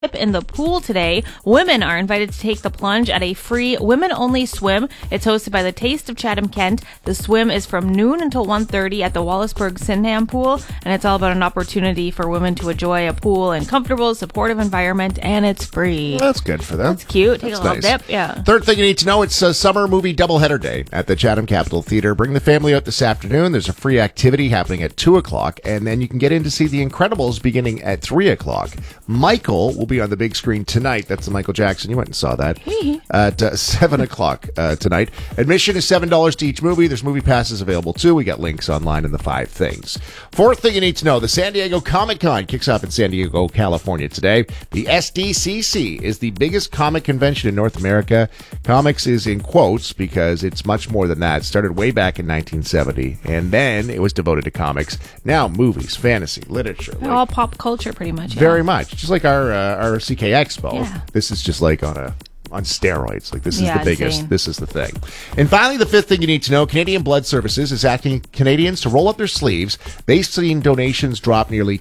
In the pool today, women are invited to take the plunge at a free women-only swim. It's hosted by the Taste of Chatham-Kent. The swim is from noon until 1:30 at the Wallaceburg Sydenham Pool, and it's all about an opportunity for women to enjoy a pool in comfortable, supportive environment, and it's free. Well, that's good for them. That's cute. Take a little dip, yeah. Third thing you need to know, it's a summer movie doubleheader day at the Chatham Capitol Theatre. Bring the family out this afternoon. There's a free activity happening at 2 o'clock, and then you can get in to see The Incredibles beginning at 3 o'clock. Michael will be on the big screen tonight. That's the Michael Jackson. You went and saw that at 7 o'clock tonight. Admission is $7 to each movie. There's movie passes available too. We got links online in the 5 things. Fourth thing you need to know, the San Diego Comic-Con kicks off in San Diego, California today. The SDCC is the biggest comic convention in North America. Comics is in quotes because it's much more than that. It started way back in 1970, and then it was devoted to comics. Now movies, fantasy, literature. All pop culture pretty much. Very much. Just like our CK Expo. Yeah. This is just like on steroids. Like, this is the biggest. Insane. This is the thing. And finally, the fifth thing you need to know, Canadian Blood Services is asking Canadians to roll up their sleeves. They've seen donations drop nearly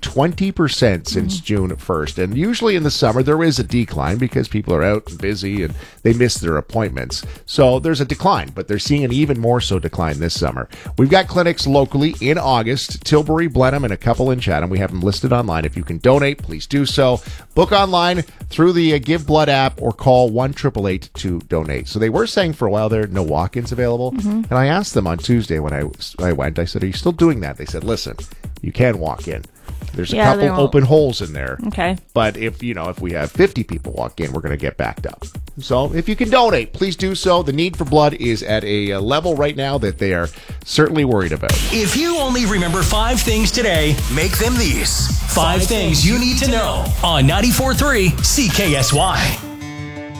20% since June 1st. And usually in the summer, there is a decline because people are out and busy and they miss their appointments. So there's a decline, but they're seeing an even more so decline this summer. We've got clinics locally in August, Tilbury, Blenheim, and a couple in Chatham. We have them listed online. If you can donate, please do so. Book online through the Give Blood app or call 1-888 to donate. So they were saying for a while there, no walk-ins available. And I asked them on Tuesday when I went, I said, are you still doing that? They said, listen, you can walk in. There's a couple open holes in there. Okay. But if we have 50 people walk in, we're going to get backed up. So if you can donate, please do so. The need for blood is at a level right now that they are certainly worried about. If you only remember 5 things today, make them these. 5 things you need to know on 94.3 CKSY.